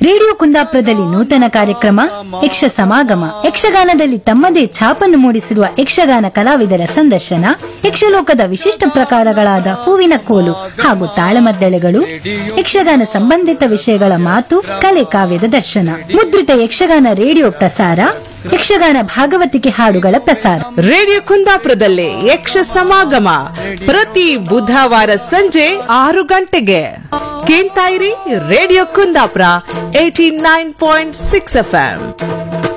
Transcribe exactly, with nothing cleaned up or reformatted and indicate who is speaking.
Speaker 1: Radio ಕುಂದಾಪುರದಲ್ಲಿ ನೂತನ ಕಾರ್ಯಕ್ರಮ ಯಕ್ಷ ಸಮಾಗಮ ಯಕ್ಷಗಾನದಲ್ಲಿ ತಮ್ಮದೇ ಛಾಪನ್ನು ಮೂಡಿಸಿರುವ ಯಕ್ಷಗಾನ ಕಲಾವಿದರ ಸಂದರ್ಶನ, ಯಕ್ಷಲೋಕದ ವಿಶಿಷ್ಟ ಪ್ರಕಾರಗಳಾದ ಹೂವಿನ ಕೋಲು ಹಾಗೂ ತಾಳಮದ್ದಳೆಗಳು, ಯಕ್ಷಗಾನ ಸಂಬಂಧಿತ ವಿಷಯಗಳ ಮಾತು ಕಲೆ ಕಾವ್ಯದ ದರ್ಶನ ಮುದ್ರಿತ ಯಕ್ಷಗಾನ ರೇಡಿಯೋ ಪ್ರಸಾರ, ಯಕ್ಷಗಾನ ಭಾಗವತಿಕೆ ಹಾಡುಗಳ ಪ್ರಸಾರ
Speaker 2: ರೇಡಿಯೋ ಕುಂದಾಪುರದಲ್ಲಿ ಯಕ್ಷ ಸಮಾಗಮ ಪ್ರತಿ ಬುಧವಾರ ಸಂಜೆ ಆರು ಗಂಟೆಗೆ ಕೇಳ್ತಾ ಇರಿ radio Kundapura eighty nine point six F M.